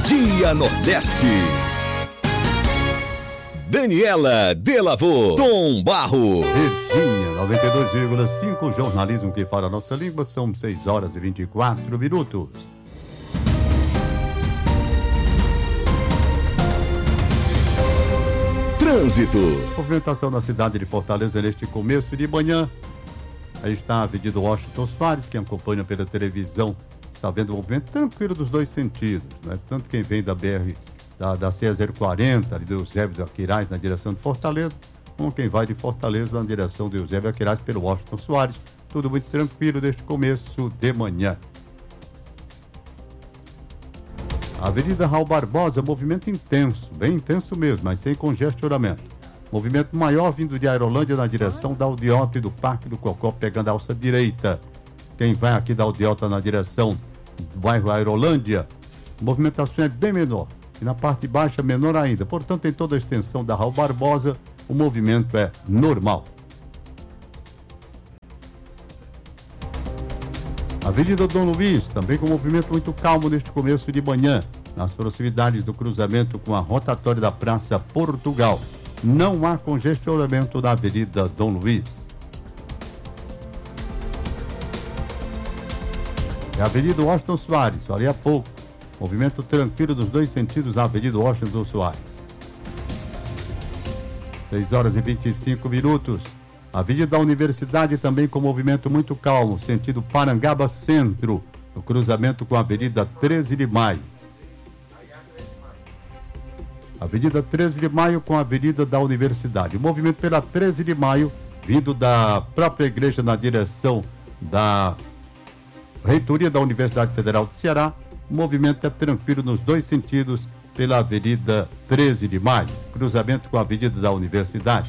Dia Nordeste. Daniela Delavô, Tom Barros. Virgínia, 92,5, jornalismo que fala a nossa língua, são 6 horas e 24 minutos. Trânsito. Movimentação na cidade de Fortaleza neste começo de manhã. Aí está a Avenida Washington Soares, quem acompanha pela televisão está vendo o movimento tranquilo dos dois sentidos, né? Tanto quem vem da BR, da CE040, ali do Eusébio de Aquiraz, na direção de Fortaleza, como quem vai de Fortaleza na direção de Eusébio de Aquiraz pelo Washington Soares. Tudo muito tranquilo neste começo de manhã. Avenida Raul Barbosa, movimento intenso, bem intenso mesmo, mas sem congestionamento. Movimento maior vindo de Aerolândia na direção da Aldeota e do Parque do Cocó, pegando a alça direita. Quem vai aqui da Aldeota na direção do bairro Aerolândia, a movimentação é bem menor. E na parte baixa, menor ainda. Portanto, em toda a extensão da Raul Barbosa, o movimento é normal. Avenida Dom Luiz, também com movimento muito calmo neste começo de manhã, nas proximidades do cruzamento com a rotatória da Praça Portugal. Não há congestionamento na Avenida Dom Luiz. É a Avenida Washington Soares, falei há pouco. Movimento tranquilo dos dois sentidos na Avenida Washington Soares. 6 horas e 25 minutos. Avenida da Universidade também com movimento muito calmo, sentido Parangaba Centro, no cruzamento com a Avenida 13 de Maio. Avenida 13 de Maio com a Avenida da Universidade. O movimento pela 13 de Maio, vindo da própria igreja na direção da Reitoria da Universidade Federal do Ceará, o movimento é tranquilo nos dois sentidos pela Avenida 13 de Maio, cruzamento com a Avenida da Universidade.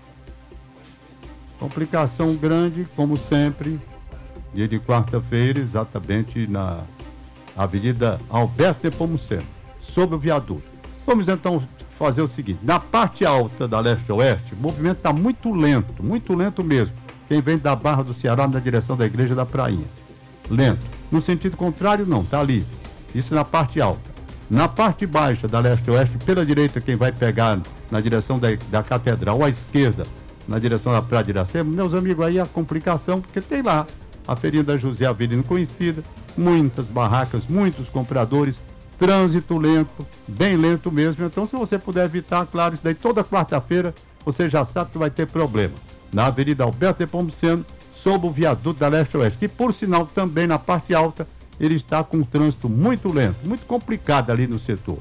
Complicação grande, como sempre, dia de quarta-feira, exatamente na Avenida Alberto Nepomuceno, sobre o viaduto. Vamos então fazer o seguinte, na parte alta da leste-oeste, o movimento está muito lento mesmo. Quem vem da Barra do Ceará na direção da Igreja da Prainha, lento. No sentido contrário, não, está livre. Isso na parte alta. Na parte baixa da leste-oeste, pela direita, quem vai pegar na direção da Catedral, ou à esquerda, na direção da Praia de Iracema, meus amigos, aí a complicação, porque tem lá a feirinha da José Avelino conhecida, muitas barracas, muitos compradores, trânsito lento, bem lento mesmo. Então, se você puder evitar, claro, isso daí toda quarta-feira, você já sabe que vai ter problema. Na Avenida Alberto Nepomuceno, sob o viaduto da leste-oeste, que por sinal também na parte alta, ele está com um trânsito muito lento, muito complicado ali no setor.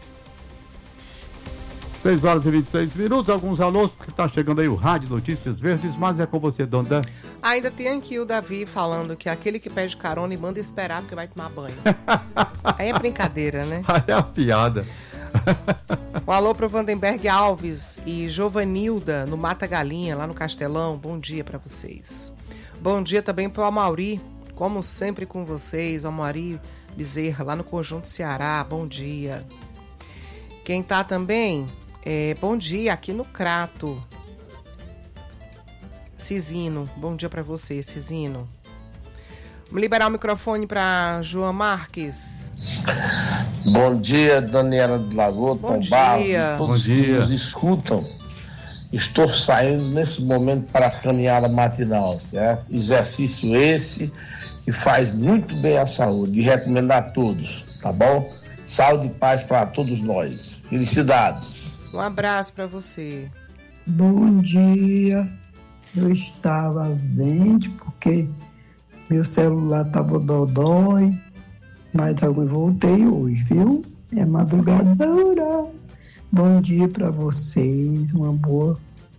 6 horas e 26 minutos, alguns alôs, porque está chegando aí o Rádio Notícias Verdes, mas é com você, Dona. Ainda tem aqui o Davi falando que aquele que pede carona e manda esperar porque vai tomar banho. Aí é brincadeira, né? Aí é a piada. Um alô pro Vandenberg Alves e Jovanilda, no Mata Galinha, lá no Castelão. Bom dia para vocês. Bom dia também pro Amauri, como sempre com vocês, Amauri Bezerra, lá no Conjunto Ceará. Bom dia. Quem tá também... bom dia aqui no Crato. Cizino, bom dia para você, Cizino. Vamos liberar o microfone para João Marques. Bom dia, Daniela de Lagoa, Tom Barros, todos que nos escutam. Estou saindo nesse momento para a caminhada matinal, certo? Exercício esse que faz muito bem à saúde e recomendo a todos, tá bom? Saúde e paz para todos nós. Felicidades. Um abraço para você. Bom dia. Eu estava ausente porque meu celular estava dodói, mas eu voltei hoje, viu? É madrugadora. Bom dia para vocês, uma boa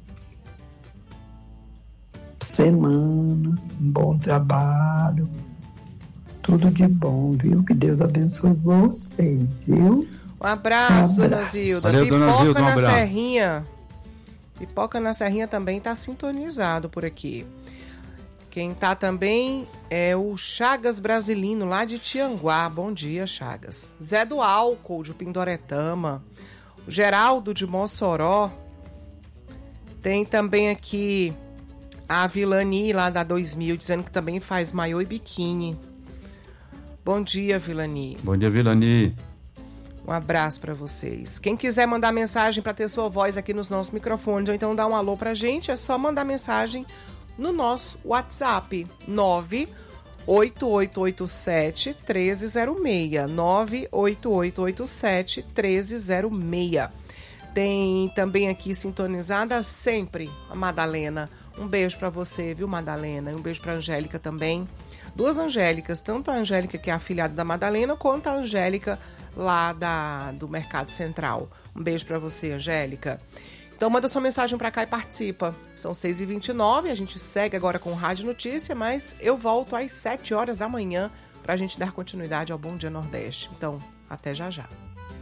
semana, um bom trabalho, tudo de bom, viu? Que Deus abençoe vocês, viu? Um abraço, Dona Zilda. Valeu, Dona Zilda, um na abraço. Serrinha. Pipoca na Serrinha também tá sintonizado por aqui. Quem tá também é o Chagas Brasilino, lá de Tianguá. Bom dia, Chagas. Zé do Álcool, de Pindoretama. O Geraldo, de Mossoró. Tem também aqui a Vilani, lá da 2000, dizendo que também faz maiô e biquíni. Bom dia, Vilani. Bom dia, Vilani. Um abraço para vocês. Quem quiser mandar mensagem para ter sua voz aqui nos nossos microfones ou então dar um alô pra gente, é só mandar mensagem no nosso WhatsApp 98887-1306. 98887-1306. Tem também aqui sintonizada sempre a Madalena. Um beijo para você, viu, Madalena? E um beijo para Angélica também. Duas Angélicas, tanto a Angélica que é afilhada da Madalena, quanto a Angélica lá do Mercado Central. Um beijo para você, Angélica. Então manda sua mensagem para cá e participa. São 6h29, a gente segue agora com o Rádio Notícia, mas eu volto às 7 horas da manhã para a gente dar continuidade ao Bom Dia Nordeste. Então, até já já.